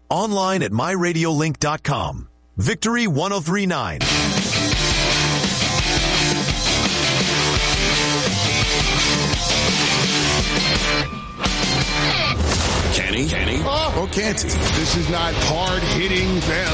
Online at myradiolink.com. Victory 1039. Kenny? Or can't he? This is not hard-hitting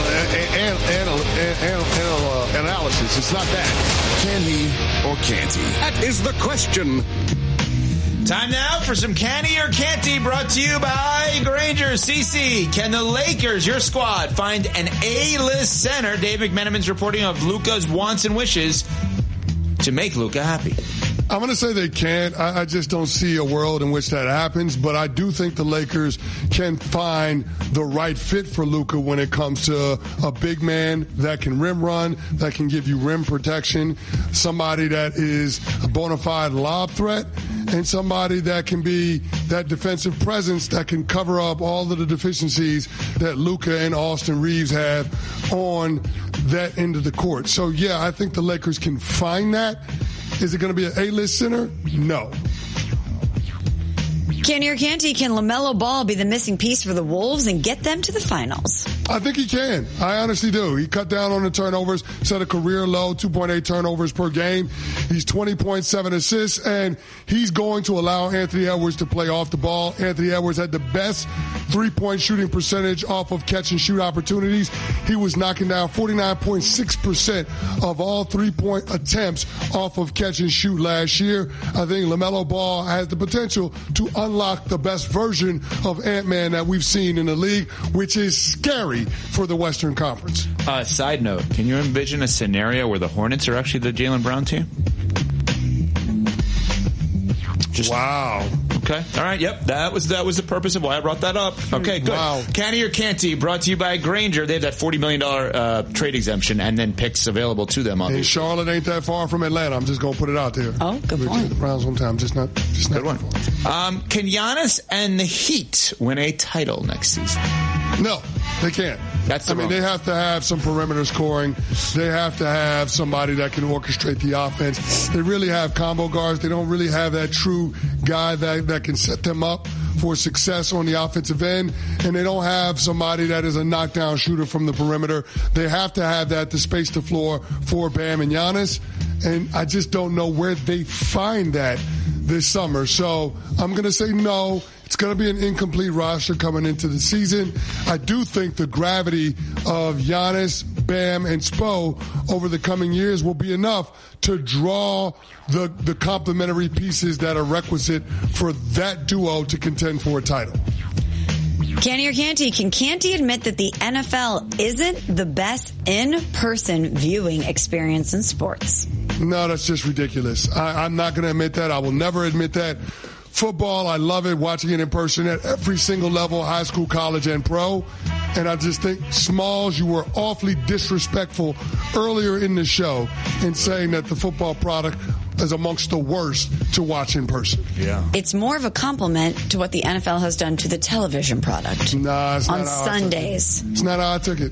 analysis. It's not that. Can he or can't he? That is the question. Time now for some Canny or Canty, brought to you by Grainger. CC, can the Lakers, your squad, find an A-list center? Dave McMenamin's reporting of Luka's wants and wishes to make Luka happy. I'm going to say they can't. I just don't see a world in which that happens, but I do think the Lakers can find the right fit for Luka when it comes to a big man that can rim run, that can give you rim protection, somebody that is a bona fide lob threat, and somebody that can be that defensive presence that can cover up all of the deficiencies that Luka and Austin Reeves have on that end of the court. So, yeah, I think the Lakers can find that. Is it going to be an A-list center? No. Kenny or Canty, can LaMelo Ball be the missing piece for the Wolves and get them to the finals? I think he can. I honestly do. He cut down on the turnovers, set a career low, 2.8 turnovers per game. He's 20.7 assists, and he's going to allow Anthony Edwards to play off the ball. Anthony Edwards had the best three-point shooting percentage off of catch-and-shoot opportunities. He was knocking down 49.6% of all three-point attempts off of catch-and-shoot last year. I think LaMelo Ball has the potential to unlock the best version of Ant-Man that we've seen in the league, which is scary for the Western Conference. Side note, can you envision a scenario where the Hornets are actually the Jaylen Brown team? Wow. Okay. All right. Yep. That was the purpose of why I brought that up. Okay. Good. Wow. Canty or Canty, brought to you by Grainger. They have that $40 million trade exemption and then picks available to them. And Charlotte ain't that far from Atlanta. I'm just gonna put it out there. Oh, good point. The Browns one time, just not good one. Can Giannis and the Heat win a title next season? No, they can't. They have to have some perimeter scoring. They have to have somebody that can orchestrate the offense. They really have combo guards. They don't really have that true guy that can set them up for success on the offensive end. And they don't have somebody that is a knockdown shooter from the perimeter. They have to have that to space the floor for Bam and Giannis. And I just don't know where they find that this summer. So I'm going to say no. It's going to be an incomplete roster coming into the season. I do think the gravity of Giannis, Bam, and Spo over the coming years will be enough to draw the complementary pieces that are requisite for that duo to contend for a title. Canty or Canty, can Canty admit that the NFL isn't the best in-person viewing experience in sports? No, that's just ridiculous. I'm not going to admit that. I will never admit that. Football, I love it, watching it in person at every single level, high school, college, and pro. And I just think, Smalls, you were awfully disrespectful earlier in the show in saying that the football product is amongst the worst to watch in person. Yeah. It's more of a compliment to what the NFL has done to the television product. Nah, it's not on Sundays. It's not how I took it.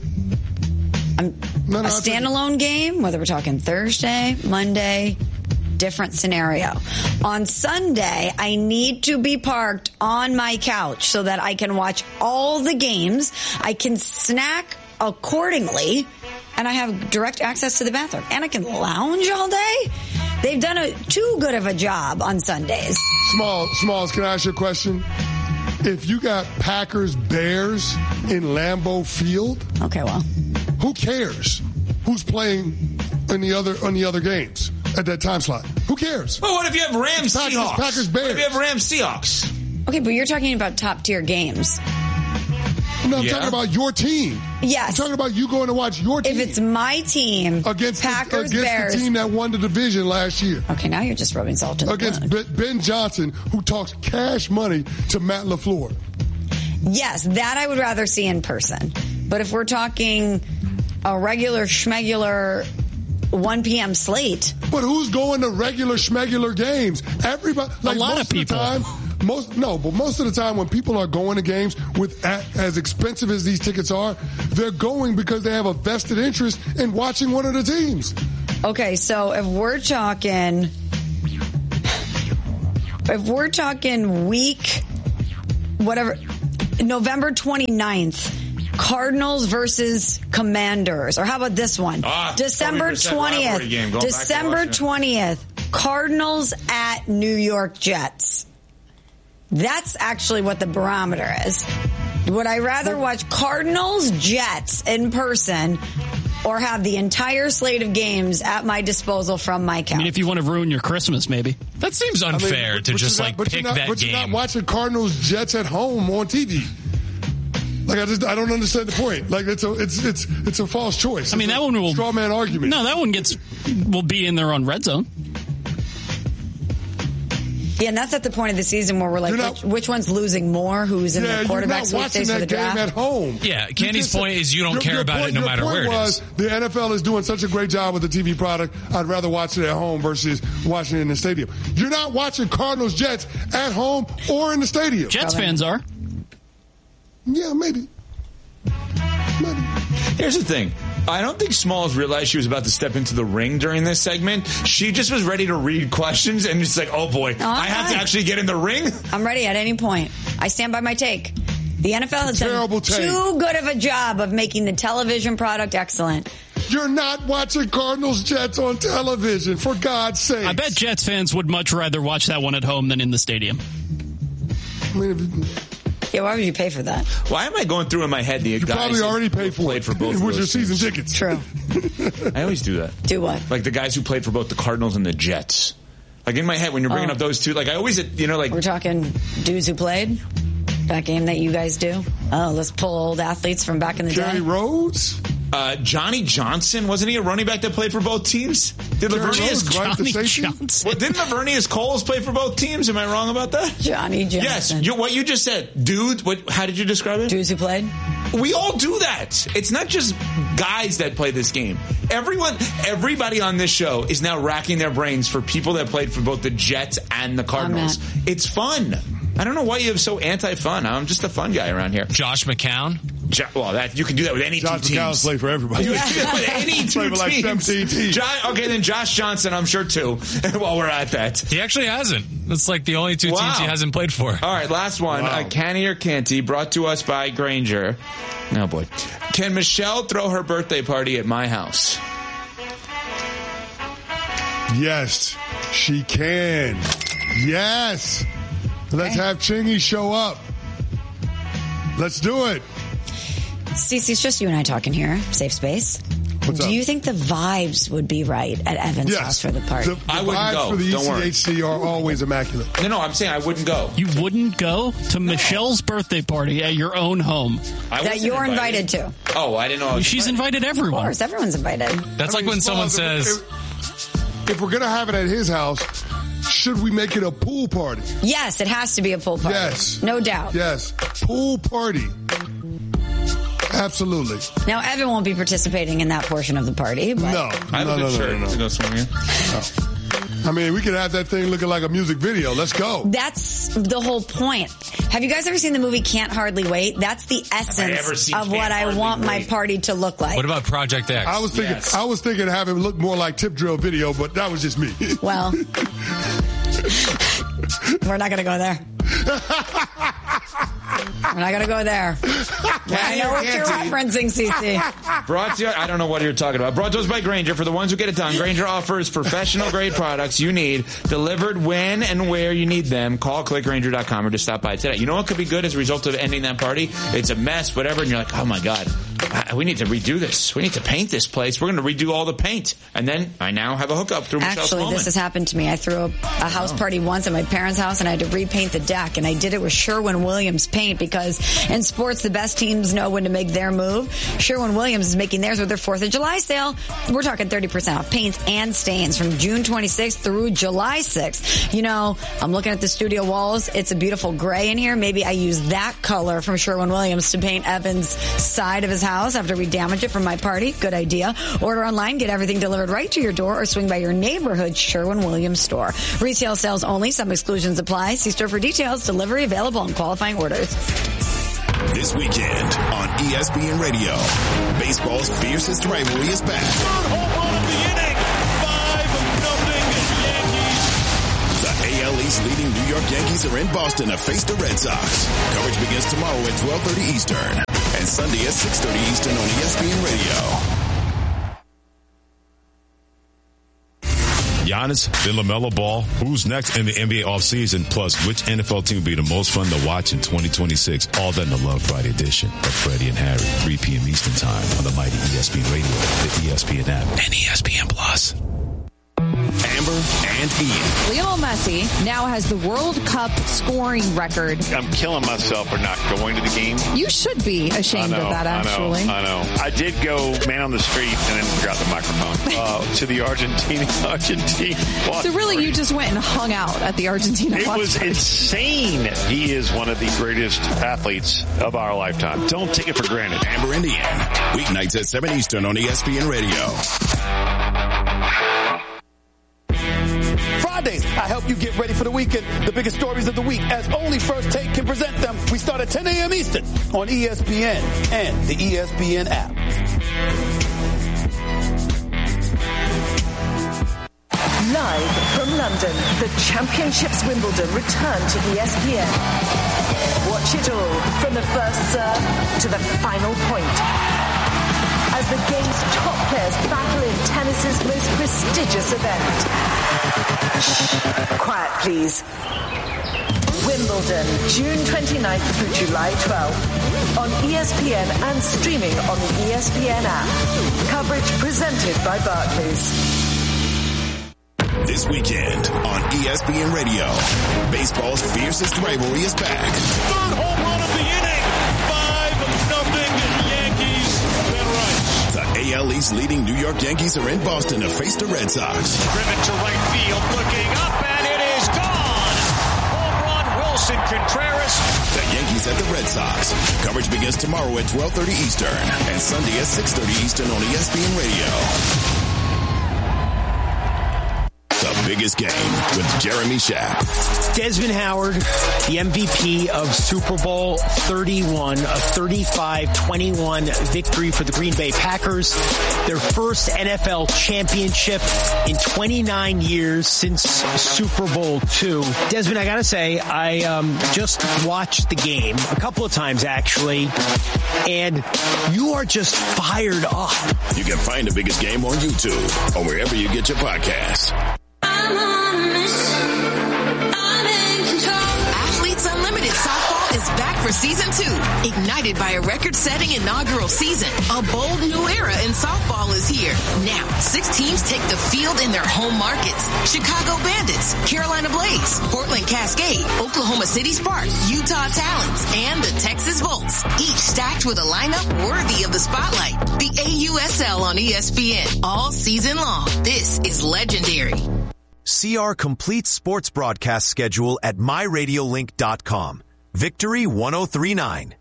A standalone game, whether we're talking Thursday, Monday, different scenario. On Sunday, I need to be parked on my couch so that I can watch all the games. I can snack accordingly, and I have direct access to the bathroom. And I can lounge all day. They've done too good of a job on Sundays. Smalls, can I ask you a question? If you got Packers-Bears in Lambeau Field, okay, well, who cares who's playing on the other games at that time slot? Who cares? Well, what if you have Rams-Seahawks? Packers-Bears. What if you have Rams-Seahawks? Okay, but you're talking about top-tier games. No, I'm talking about your team. Yes. I'm talking about you going to watch your team. If it's my team, against Packers, the team that won the division last year. Okay, now you're just rubbing salt in the wound. Against Ben Johnson, who talks cash money to Matt LaFleur. Yes, that I would rather see in person. But if we're talking a regular schmegular 1 p.m. slate. But who's going to regular schmegular games? Everybody. Like, a lot of people. Most of the time when people are going to games with as expensive as these tickets are, they're going because they have a vested interest in watching one of the teams. Okay, so if we're talking week, whatever, November 29th, Cardinals versus Commanders. Or how about this one? December 20th. December 20th. Cardinals at New York Jets. That's actually what the barometer is. Would I rather watch Cardinals Jets in person or have the entire slate of games at my disposal from my couch? I mean, if you want to ruin your Christmas, maybe. That seems unfair to just pick that game. But you're not watching Cardinals Jets at home on TV. Like I don't understand the point. Like it's a false choice. I mean, that one will straw man argument. No, that one will be in there on Red Zone. Yeah, and that's at the point of the season where we're like, which one's losing more? Who's in the quarterback sweepstakes for the draft? At home. Yeah, Candy's point is you don't care about it no matter where it is. The NFL is doing such a great job with the TV product. I'd rather watch it at home versus watching it in the stadium. You're not watching Cardinals Jets at home or in the stadium. Jets fans are. Yeah, maybe. Here's the thing. I don't think Smalls realized she was about to step into the ring during this segment. She just was ready to read questions and it's like, oh boy, I have to actually get in the ring? I'm ready at any point. I stand by my take. The NFL has done too good of a job of making the television product excellent. You're not watching Cardinals Jets on television, for God's sake. I bet Jets fans would much rather watch that one at home than in the stadium. I mean, yeah, why would you pay for that? Why am I going through in my head the guys probably already paid for played for both with your season tickets? True. I always do that. Do what? Like the guys who played for both the Cardinals and the Jets. Like in my head, when you're bringing up those two, like I always, like... We're talking dudes who played? That game that you guys do? Oh, let's pull old athletes from back in the day. Jerry Rhodes? Johnny Johnson, wasn't he a running back that played for both teams? Did Lavernius Johnson? Well, didn't Lavernius Coles play for both teams? Am I wrong about that? Johnny Johnson. Yes, what you just said, dude. How did you describe it? Dudes who played. We all do that. It's not just guys that play this game. Everybody on this show is now racking their brains for people that played for both the Jets and the Cardinals. It's fun. I don't know why you're so anti-fun. I'm just a fun guy around here. Josh McCown? You can do that with any two teams. Josh McCown's played for everybody. You can do that with any two teams. Like 17 teams. Okay, then Josh Johnson, I'm sure, too, while we're at that. He actually hasn't. That's like the only two teams he hasn't played for. All right, last one. Canny or Canty, brought to us by Grainger. Oh, boy. Can Michelle throw her birthday party at my house? Yes, she can. Yes. Let's have Chingy show up. Let's do it. Cece, it's just you and I talking here. Safe space. What's up? Do you think the vibes would be right at Evan's house for the party? The vibes for the ECHC are always immaculate. No, I'm saying I wouldn't go. You wouldn't go to Michelle's birthday party at your own home? That you're invited to. Oh, I didn't know. She's invited everyone. Of course, everyone's invited. That's like when someone says... If we're going to have it at his house, should we make it a pool party? Yes, it has to be a pool party. Yes. No doubt. Yes. Pool party. Absolutely. Now, Evan won't be participating in that portion of the party. But No. I have a good shirt to go swinging. I mean, we could have that thing looking like a music video. Let's go. That's the whole point. Have you guys ever seen the movie Can't Hardly Wait? That's the essence of what I want my party to look like. What about Project X? I was thinking have it look more like Tip Drill video, but that was just me. Well, we're not going to go there. We're not going to go there. I know what you're referencing, CC. Brought to you, I don't know what you're talking about. Brought to us by Grainger. For the ones who get it done, Grainger offers professional-grade products you need delivered when and where you need them. Call clickgrainger.com or just stop by today. You know what could be good as a result of ending that party? It's a mess, whatever, and you're like, oh, my God. We need to redo this. We need to paint this place. We're going to redo all the paint. And then I now have a hookup through Michelle's Actually, this has happened to me. I threw a house party once at my parents' house, and I had to repaint the deck. And I did it with Sherwin-Williams paint because in sports, the best teams know when to make their move. Sherwin-Williams is making theirs with their 4th of July sale. We're talking 30% off paints and stains from June 26th through July 6th. You know, I'm looking at the studio walls. It's a beautiful gray in here. Maybe I use that color from Sherwin-Williams to paint Evan's side of his house after we damage it from my party. Good idea. Order online, get everything delivered right to your door, or swing by your neighborhood Sherwin-Williams store. Retail sales only. Some exclusions apply. See store for details. Delivery available on qualifying orders. This weekend on ESPN Radio, baseball's fiercest rivalry is back. Third home run of the inning. 5-0 Yankees. The AL East leading New York Yankees are in Boston to face the Red Sox. Coverage begins tomorrow at 12:30 Eastern. and Sunday at 6:30 Eastern on ESPN Radio. Giannis, then LaMelo Ball. Who's next in the NBA offseason? Plus, which NFL team will be the most fun to watch in 2026? All that in the Love Friday edition of Freddie and Harry, 3 p.m. Eastern Time on the mighty ESPN Radio, the ESPN app, and ESPN Plus. Amber and Ian. Lionel Messi now has the World Cup scoring record. I'm killing myself for not going to the game. You should be ashamed of that, actually. I know. I did go man on the street and then forgot the microphone to the Argentine. So really, you just went and hung out at the Argentina. It was insane. He is one of the greatest athletes of our lifetime. Don't take it for granted. Amber and Ian. Weeknights at 7 Eastern on ESPN Radio. Fridays, I help you get ready for the weekend. The biggest stories of the week, as only First Take can present them. We start at 10 a.m. Eastern on ESPN and the ESPN app. Live from London, the Championships Wimbledon return to ESPN. Watch it all from the first serve to the final point, as the game's top players battle in tennis's most prestigious event. Shh, quiet please. Wimbledon, June 29th through July 12th. On ESPN and streaming on the ESPN app. Coverage presented by Barclays. This weekend on ESPN Radio, baseball's fiercest rivalry is back. Third home run of the inning. 5-0 Yankees. Ben Rice. The AL East leading New York Yankees are in Boston to face the Red Sox. Driven to right field, looking up, and it is gone. Home run, Wilson Contreras. The Yankees at the Red Sox. Coverage begins tomorrow at 12:30 Eastern and Sunday at 6:30 Eastern on ESPN Radio. The biggest game with Jeremy Schaap. Desmond Howard, the MVP of Super Bowl 31, a 35-21 victory for the Green Bay Packers. Their first NFL championship in 29 years since Super Bowl II. Desmond, I gotta say, I just watched the game a couple of times actually, and you are just fired up. You can find the biggest game on YouTube or wherever you get your podcasts. Athletes Unlimited Softball is back for season 2. Ignited by a record-setting inaugural season, a bold new era in softball is here. Now, 6 teams take the field in their home markets. Chicago Bandits, Carolina Blaze, Portland Cascade, Oklahoma City Sparks, Utah Talons, and the Texas Volts. Each stacked with a lineup worthy of the spotlight. The AUSL on ESPN all season long. This is legendary. See our complete sports broadcast schedule at myradiolink.com. Victory 1039.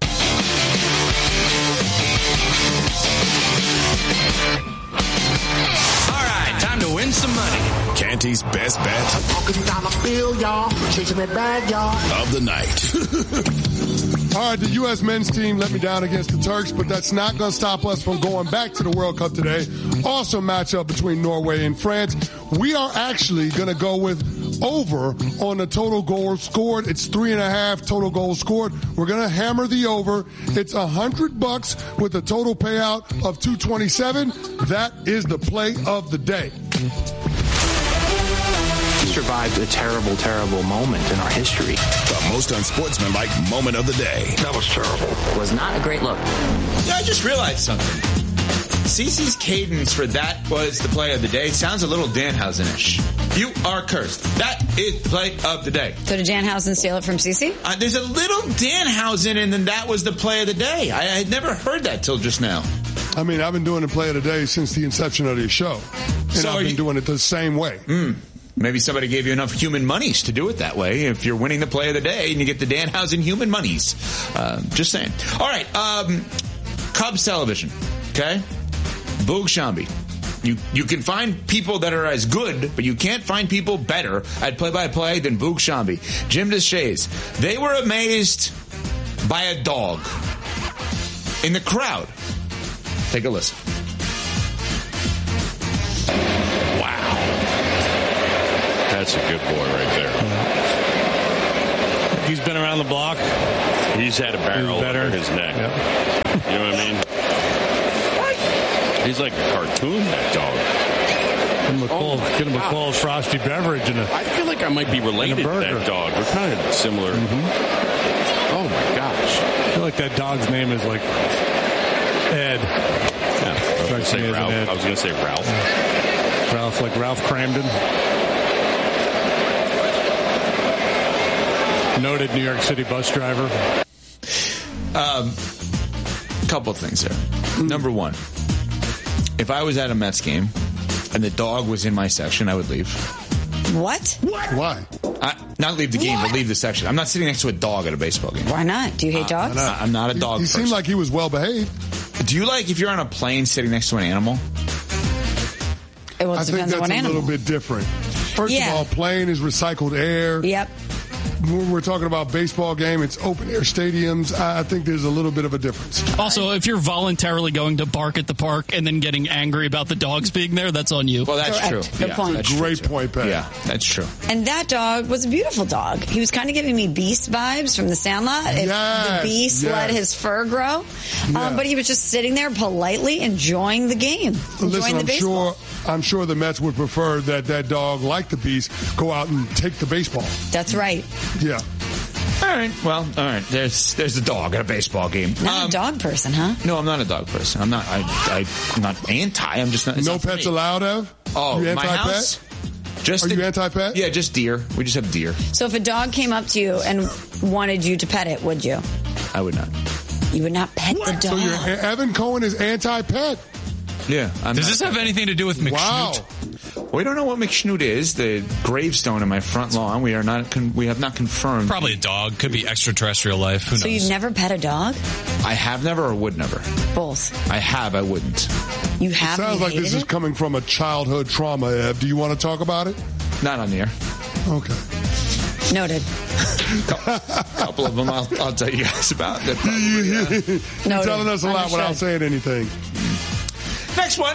All right, time to win some money. Canty's best bet. I'm talking dollar bill, y'all. Chasing that bag, y'all. Of the night. All right, the U.S. men's team let me down against the Turks, but that's not going to stop us from going back to the World Cup today. Awesome matchup between Norway and France. We are actually going to go with over on the total goals scored. It's 3.5 total goals scored. We're going to hammer the over. It's $100 with a total payout of $227. That is the play of the day. Survived a terrible, terrible moment in our history. The most unsportsmanlike moment of the day. That was terrible. It was not a great look. Yeah, I just realized something. CeCe's cadence for that was the play of the day. It sounds a little Danhausen-ish. You are cursed. That is the play of the day. So did Danhausen steal it from CeCe? There's a little Danhausen, and then that was the play of the day. I had never heard that till just now. I mean, I've been doing the play of the day since the inception of the show. And so I've been doing it the same way. Maybe somebody gave you enough human monies to do it that way. If you're winning the play of the day and you get the Danhausen human monies. Just saying. All right. Cubs television. Okay? Boog Sciambi. You can find people that are as good, but you can't find people better at play-by-play than Boog Sciambi. Jim Deshaies. They were amazed by a dog in the crowd. Take a listen. That's a good boy right there. He's been around the block. He's had a barrel under his neck. Yep. You know what I mean? He's like a cartoon, that dog. Get him a cold frosty beverage. I feel like I might be related to that dog. We're kind of similar. Mm-hmm. Oh, my gosh. I feel like that dog's name is like Ed. Yeah, I was going to say Ralph. I was going to say Ralph. Ralph, like Ralph Cramden. Noted New York City bus driver. Couple things here. Number one, if I was at a Mets game and the dog was in my section, I would leave. What? Why? Not leave the game, but leave the section. I'm not sitting next to a dog at a baseball game. Why not? Do you hate dogs? I'm not a dog person. He seemed like he was well behaved. Do you like if you're on a plane sitting next to an animal? It I think that's a little bit different. First of all, plane is recycled air. Yep. When we're talking about baseball game, it's open air stadiums. I think there's a little bit of a difference. Also, if you're voluntarily going to bark at the park and then getting angry about the dogs being there, that's on you. Well, that's true. Good point. That's great point, Pat. Yeah, that's true. And that dog was a beautiful dog. He was kind of giving me Beast vibes from The Sandlot. The Beast let his fur grow. But he was just sitting there politely enjoying the game. Enjoying the baseball. I'm sure the Mets would prefer that dog, like the Beast, go out and take the baseball. That's right. Yeah. All right. Well, all right. There's a dog at a baseball game. Not a dog person, huh? No, I'm not a dog person. I'm not. I'm not anti. I'm just not. No pets allowed, Ev? Oh, you my house. Are you anti-pet? Yeah, just deer. We just have deer. So if a dog came up to you and wanted you to pet it, would you? I would not. You would not pet the dog. So Evan Cohen is anti-pet. Yeah. Does this have anything to do with McSchnoot? Wow. We don't know what McSchnoot is. The gravestone in my front lawn. We have not confirmed. Probably a dog. Could be extraterrestrial life. Who knows? So you've never pet a dog? I have never or would never. Both. I have. I wouldn't. You have. It sounds like this is coming from a childhood trauma, Ev. Do you want to talk about it? Not on the air. Okay. Noted. A couple of them I'll tell you guys about. You're telling us a lot without saying anything. Next one.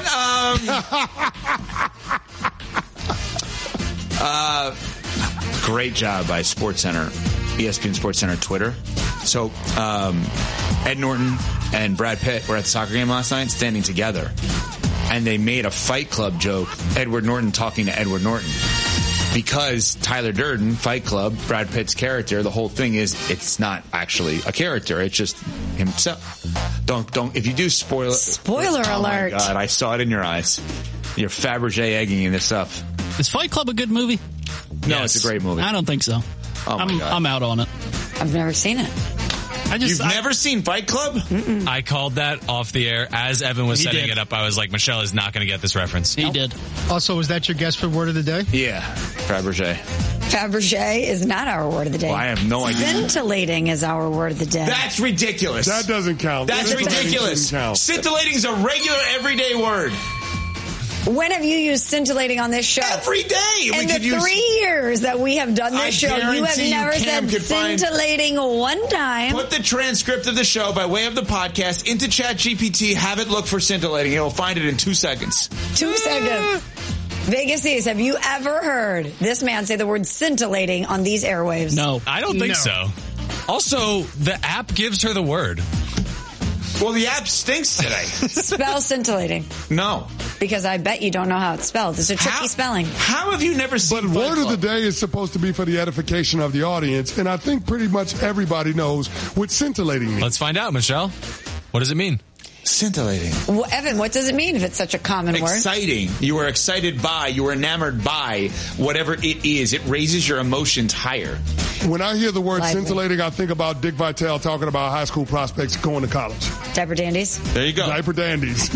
Great job by SportsCenter, ESPN SportsCenter Twitter. So Ed Norton and Brad Pitt were at the soccer game last night standing together. And they made a Fight Club joke, Edward Norton talking to Edward Norton. Because Tyler Durden, Fight Club, Brad Pitt's character, the whole thing is it's not actually a character. It's just himself. Don't. If you do spoiler alert. Oh my God, I saw it in your eyes. You're Fabergé egging this up. Is Fight Club a good movie? No, It's a great movie. I don't think so. Oh my God. I'm out on it. I've never seen it. You've never seen Fight Club? Mm-mm. I called that off the air. As Evan was setting it up, I was like, Michelle is not going to get this reference. He did. Also, was that your guess for word of the day? Yeah, Fabergé. Fabergé is not our word of the day. Well, I have no idea. Scintillating is our word of the day. That's ridiculous. That doesn't count. That's ridiculous. Scintillating is a regular, everyday word. When have you used scintillating on this show? Every day. In the 3 years that we have done this show, you have never said scintillating one time. Put the transcript of the show by way of the podcast into ChatGPT. Have it look for scintillating. It'll find it in 2 seconds. 2 seconds. Vegas East, have you ever heard this man say the word scintillating on these airwaves? No. I don't think so. Also, the app gives her the word. Well, the app stinks today. Spell scintillating. No. Because I bet you don't know how it's spelled. It's a tricky spelling. How have you never seen But word of the day is supposed to be for the edification of the audience, and I think pretty much everybody knows what scintillating means. Let's find out, Michelle. What does it mean? Scintillating. Well, Evan, what does it mean if it's such a common word? Exciting. You are excited by, you are enamored by whatever it is. It raises your emotions higher. When I hear the word scintillating, I think about Dick Vitale talking about high school prospects going to college. Diaper dandies? There you go. Diaper dandies.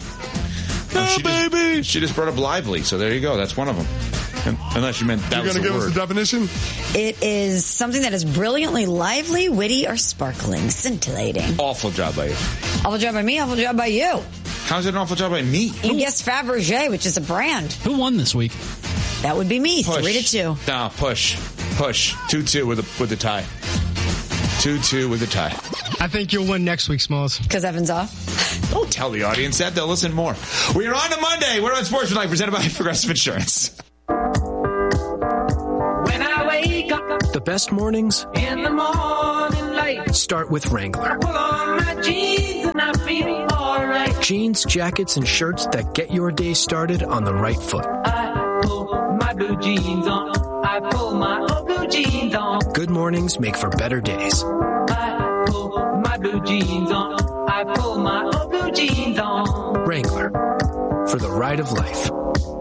Baby. She just brought up lively, so there you go. That's one of them. Unless you meant that was the word. You're going to give us the definition? It is something that is brilliantly lively, witty, or sparkling. Scintillating. Awful job by you. Awful job by me, awful job by you. How's it an awful job by me? You guessed Fabergé, which is a brand. Who won this week? That would be me, 3-2. No, push. 2-2 with the tie. 2-2 with the tie. I think you'll win next week, Smalls. Because Evan's off? Don't tell the audience that. They'll listen more. We are on to Monday. We're on Sportsmanlike, presented by Progressive Insurance. When I wake up, the best mornings in the morning light, right. Start with Wrangler. I pull on my jeans and I feel alright. Jeans, jackets, and shirts that get your day started on the right foot. I pull my blue jeans on. I pull my old blue jeans on. Good mornings make for better days. I pull my blue jeans on. I pull my old blue jeans on. Wrangler, for the ride of life.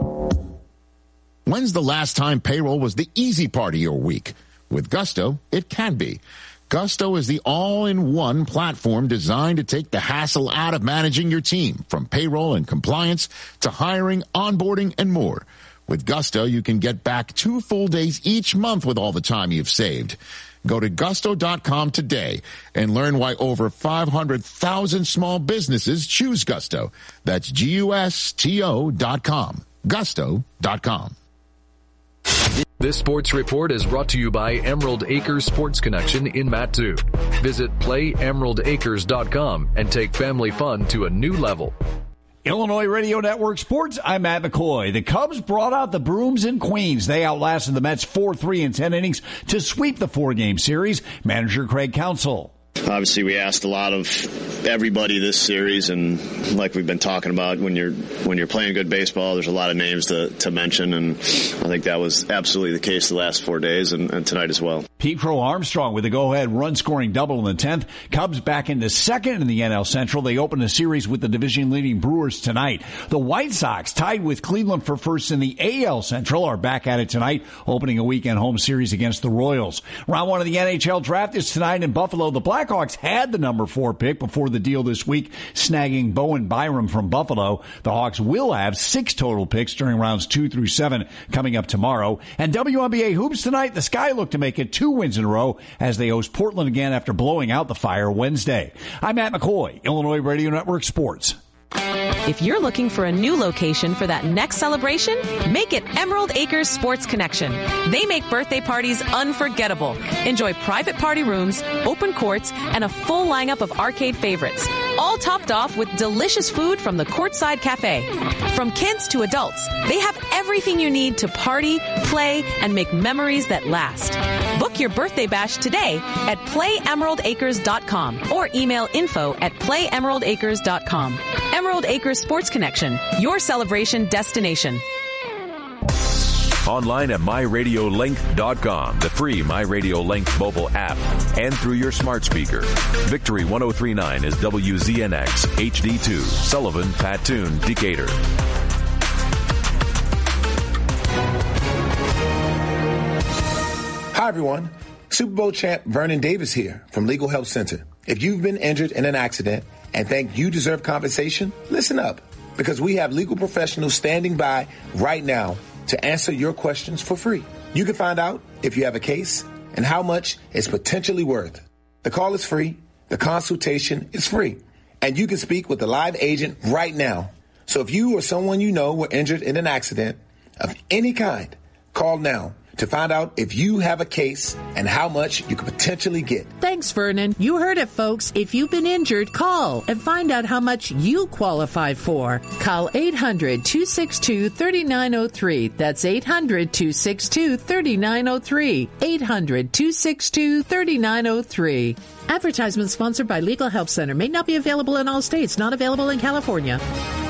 When's the last time payroll was the easy part of your week? With Gusto, it can be. Gusto is the all-in-one platform designed to take the hassle out of managing your team, from payroll and compliance to hiring, onboarding, and more. With Gusto, you can get back 2 full days each month with all the time you've saved. Go to gusto.com today and learn why over 500,000 small businesses choose Gusto. That's GUSTO.com. Gusto.com. This sports report is brought to you by Emerald Acres Sports Connection in Mattu. Visit playemeraldacres.com and take family fun to a new level. Illinois Radio Network Sports, I'm Matt McCoy. The Cubs brought out the brooms in Queens. They outlasted the Mets 4-3 in 10 innings to sweep the 4-game series. Manager Craig Counsell. Obviously, we asked a lot of everybody this series, and like we've been talking about, when you're playing good baseball, there's a lot of names to mention, and I think that was absolutely the case the last 4 days and tonight as well. Pete Crow Armstrong with a go-ahead run-scoring double in the 10th. Cubs back into second in the NL Central. They open the series with the division-leading Brewers tonight. The White Sox, tied with Cleveland for first in the AL Central, are back at it tonight, opening a weekend home series against the Royals. Round 1 of the NHL Draft is tonight in Buffalo. The Blackhawks had the number 4 pick before the deal this week, snagging Bowen Byram from Buffalo. The Hawks will have 6 total picks during rounds 2 through 7 coming up tomorrow. And WNBA hoops tonight, the Sky look to make it 2 wins in a row as they host Portland again after blowing out the Fire Wednesday. I'm Matt McCoy, Illinois Radio Network Sports. If you're looking for a new location for that next celebration, make it Emerald Acres Sports Connection. They make birthday parties unforgettable. Enjoy private party rooms, open courts, and a full lineup of arcade favorites, all topped off with delicious food from the Courtside Cafe. From kids to adults, they have everything you need to party, play, and make memories that last. Book your birthday bash today at playemeraldacres.com or email info@playemeraldacres.com. Emerald Acres Sports Connection, your celebration destination. Online at myradiolink.com, the free MyRadio Link mobile app, and through your smart speaker. Victory 1039 is WZNX HD2, Sullivan, Patoon, Decatur. Hi, everyone. Super Bowl champ Vernon Davis here from Legal Help Center. If you've been injured in an accident and think you deserve compensation, listen up, because we have legal professionals standing by right now to answer your questions for free. You can find out if you have a case and how much it's potentially worth. The call is free. The consultation is free. And you can speak with a live agent right now. So if you or someone you know were injured in an accident of any kind, call now to find out if you have a case and how much you could potentially get. Thanks, Vernon. You heard it, folks. If you've been injured, call and find out how much you qualify for. Call 800-262-3903. That's 800-262-3903. 800-262-3903. Advertisement sponsored by Legal Help Center. May not be available in all states. Not available in California.